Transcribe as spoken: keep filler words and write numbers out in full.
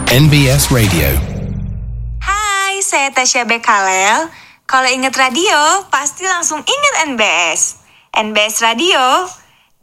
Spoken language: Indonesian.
N B S Radio. Hai, saya Tasya Bekalel. Kalau inget radio, pasti langsung inget N B S. N B S Radio,